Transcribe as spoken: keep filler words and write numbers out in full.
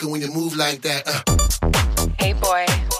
when you move like that. Uh. Hey boy.